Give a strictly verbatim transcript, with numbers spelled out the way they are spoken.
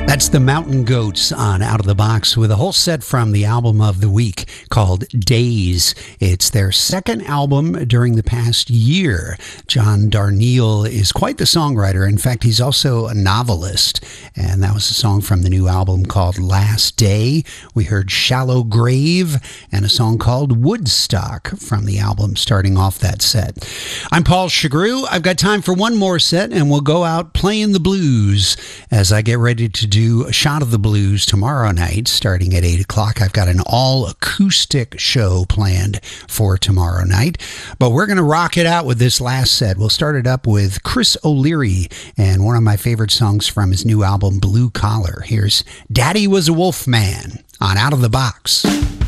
That's the Mountain Goats on Out of the Box with a whole set from the album of the week called Days. It's their second album during the past year. John Darnielle is quite the songwriter. In fact, he's also a novelist. And that was a song from the new album called Last Day. We heard Shallow Grave and a song called Woodstock from the album starting off that set. I'm Paul Chagru. I've got time for one more set and we'll go out playing the blues as I get ready to do a shot of the blues tomorrow night starting at eight o'clock. I've got an all acoustic show planned for tomorrow night, but we're going to rock it out with this last set. We'll start it up with Chris O'Leary and one of my favorite songs from his new album Blue Collar. Here's Daddy Was a Wolf Man on Out of the Box.